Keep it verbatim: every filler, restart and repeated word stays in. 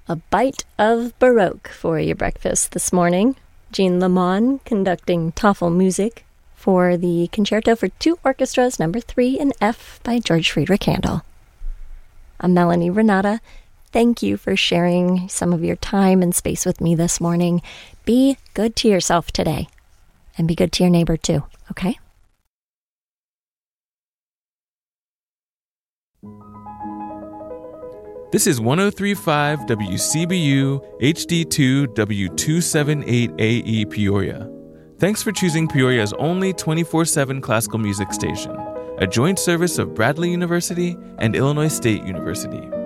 A bite of Baroque for your breakfast this morning. Jean Lamont conducting Toffel music for the Concerto for Two Orchestras, number three in F by George Friedrich Handel. I'm Melanie Renata. Thank you for sharing some of your time and space with me this morning. Be good to yourself today, and be good to your neighbor too, okay? This is one oh three point five W C B U H D two W two seventy-eight A E Peoria. Thanks for choosing Peoria's only twenty-four seven classical music station, a joint service of Bradley University and Illinois State University.